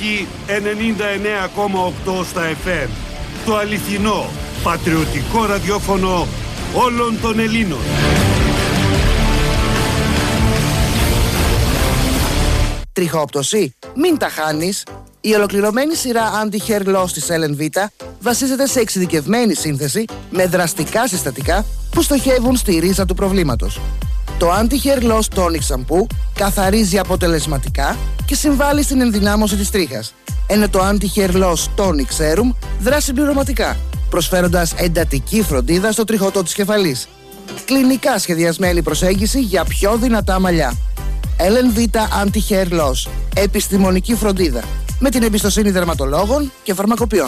Μάχη 99,8 στα FM. Το αληθινό, πατριωτικό ραδιόφωνο όλων των Ελλήνων. Τριχόπτωση? Μην τα χάνεις. Η ολοκληρωμένη σειρά Anti-Hair Loss της LNV βασίζεται σε εξειδικευμένη σύνθεση με δραστικά συστατικά που στοχεύουν στη ρίζα του προβλήματος. Το Anti-Hair Loss Tonic Shampoo καθαρίζει αποτελεσματικά και συμβάλλει στην ενδυνάμωση της τρίχας, ενώ το Anti-Hair Loss Tonic Serum δράσει συμπληρωματικά, προσφέροντας εντατική φροντίδα στο τριχωτό της κεφαλής. Κλινικά σχεδιασμένη προσέγγιση για πιο δυνατά μαλλιά. LNV Anti-Hair Loss. Επιστημονική φροντίδα με την εμπιστοσύνη δερματολόγων και φαρμακοποιών.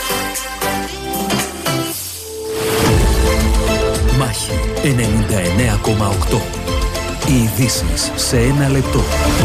Μάχη 99,8. Οι ειδήσεις σε ένα λεπτό.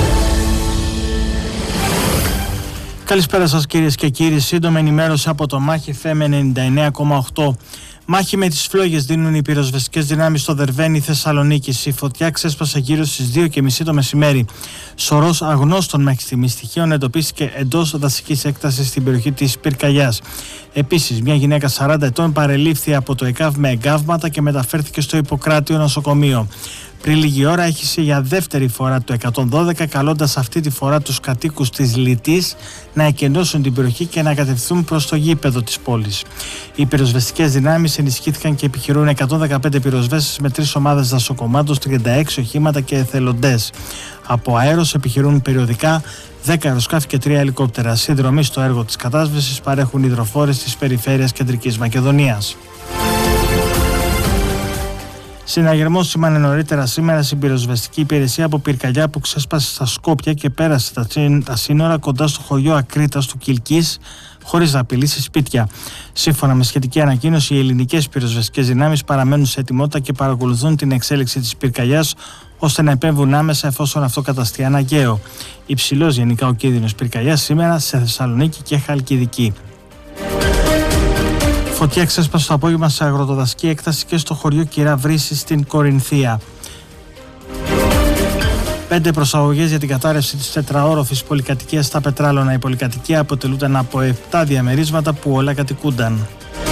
Καλησπέρα σας κυρίες και κύριοι. Σύντομη ενημέρωση από το Μάχη FM 99,8. Μάχη με τις φλόγες δίνουν οι πυροσβεστικές δυνάμεις στο Δερβαίνη Θεσσαλονίκης. Η φωτιά ξέσπασε γύρω στις 2:30 το μεσημέρι. Σωρός αγνώστων μέχρι στιγμής στοιχείων εντοπίστηκε εντός δασικής έκτασης στην περιοχή της Πυρκαγιάς. Επίσης, μια γυναίκα 40 ετών παρελήφθη από το ΕΚΑΒ με εγκάβματα και μεταφέρθηκε στο Ιπποκράτιο νοσοκομείο. Πριν λίγη ώρα έχισε για δεύτερη φορά το 112, καλώντας αυτή τη φορά τους κατοίκους της Λιτής να εκενώσουν την περιοχή και να κατευθυνθούν προς το γήπεδο της πόλης. Οι πυροσβεστικές δυνάμεις ενισχύθηκαν και επιχειρούν 115 πυροσβέστες με 3 ομάδες δασοκομμάτων, 36 οχήματα και εθελοντές. Από αέρος επιχειρούν περιοδικά 10 αεροσκάφη και 3 ελικόπτερα. Συνδρομή στο έργο της κατάσβεσης παρέχουν υδροφόρες της περιφέρειας Κεντρικής Μακεδονίας. Συναγερμός σήμανε νωρίτερα σήμερα στην πυροσβεστική υπηρεσία από πυρκαγιά που ξέσπασε στα Σκόπια και πέρασε τα σύνορα κοντά στο χωριό Ακρίτας του Κιλκής χωρίς να απειλήσει σπίτια. Σύμφωνα με σχετική ανακοίνωση, οι ελληνικές πυροσβεστικές δυνάμεις παραμένουν σε ετοιμότητα και παρακολουθούν την εξέλιξη της πυρκαγιάς ώστε να επέμβουν άμεσα εφόσον αυτό καταστεί αναγκαίο. Υψηλός γενικά ο κίνδυνος πυρκαγιάς σήμερα σε Θεσσαλονίκη και Χαλκιδική. Φωτιά ξέσπασε το απόγευμα σε αγροτοδασική έκταση και στο χωριό Κυραυρύση στην Κορινθία. 5 προσαγωγές για την κατάρρευση της τετραόροφης πολυκατοικίας στα Πετράλωνα. Η πολυκατοικία αποτελούνταν από 7 διαμερίσματα που όλα κατοικούνταν.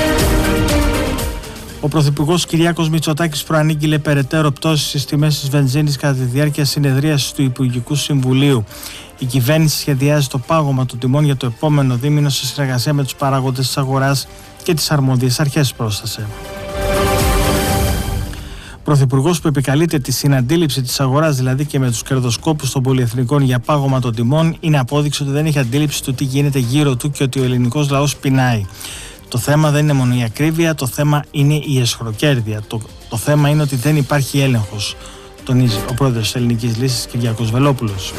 Ο Πρωθυπουργός Κυριάκος Μητσοτάκης προανήγγειλε περαιτέρω πτώσεις στις τιμές της βενζίνης κατά τη διάρκεια συνεδρίασης του Υπουργικού Συμβουλίου. Η κυβέρνηση σχεδιάζει το πάγωμα των τιμών για το επόμενο δίμηνο σε συνεργασία με τους παράγοντες της αγοράς και τις αρμόδιες αρχές, πρόσθεσε. Πρωθυπουργός που επικαλείται τη συναντήληψη της αγοράς, δηλαδή και με τους κερδοσκόπους των πολυεθνικών για πάγωμα των τιμών, είναι απόδειξη ότι δεν έχει αντίληψη του τι γίνεται γύρω του και ότι ο ελληνικός λαός πεινάει. Το θέμα δεν είναι μόνο η ακρίβεια, το θέμα είναι η αισχροκέρδεια. Το θέμα είναι ότι δεν υπάρχει έλεγχος, τονίζει ο πρόεδρος της Ελληνικής Λύσης Κυριάκος Βελόπουλος.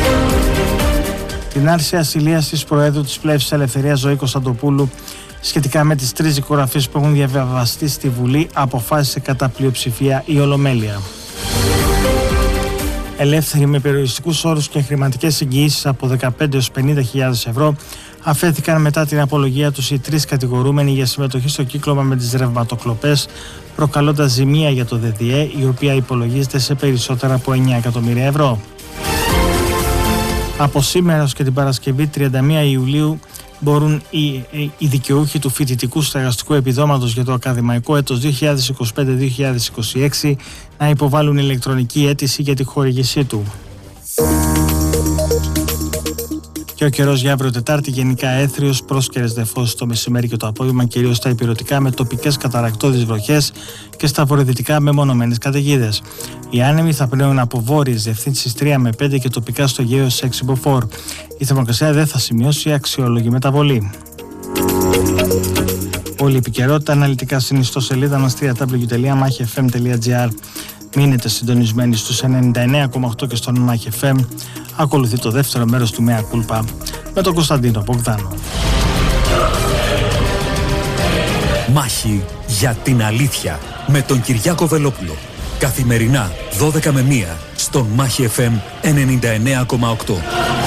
Την άρση ασυλίας της Προέδρου της Πλεύσης Ελευθερίας Ζωή Κωνσταντοπούλου σχετικά με τις 3 δικογραφίες που έχουν διαβιβαστεί στη Βουλή αποφάσισε κατά πλειοψηφία η Ολομέλεια. Ελεύθεροι με περιοριστικούς όρους και χρηματικές εγγυήσεις από 15 έως 50.000 ευρώ αφέθηκαν μετά την απολογία τους οι 3 κατηγορούμενοι για συμμετοχή στο κύκλωμα με τις ρευματοκλοπές, προκαλώντας ζημία για το ΔΔΕ, η οποία υπολογίζεται σε περισσότερα από 9 εκατομμύρια ευρώ. Από σήμερα ως και την Παρασκευή 31 Ιουλίου μπορούν οι δικαιούχοι του φοιτητικού στεγαστικού επιδόματος για το ακαδημαϊκό έτος 2025-2026 να υποβάλουν ηλεκτρονική αίτηση για τη χορήγησή του. Και ο καιρός για αύριο Τετάρτη γενικά έθριος, πρόσκαιρες νεφώσεις το μεσημέρι και το απόγευμα, κυρίως στα υπηρετικά με τοπικές καταρρακτώδεις βροχές και στα βορειοδυτικά με μονομένες καταιγίδες. Οι άνεμοι θα πνέουν από βόρειες διευθύνσεις 3 με 5 και τοπικά στο Αιγαίο 6 μποφόρ. Η θερμοκρασία δεν θα σημειώσει αξιόλογη μεταβολή. Όλη η επικαιρότητα αναλυτικά στην ιστοσελίδα μας www.machfm.gr. Μείνετε συντονισμένοι στους 99,8 και στον Mach FM. Ακολουθεί το δεύτερο μέρος του Mea Culpa με τον Κωνσταντίνο Μπογδάνο. Μάχη για την αλήθεια με τον Κυριάκο Βελόπουλο. Καθημερινά 12 με 1 στον Mach FM 99,8.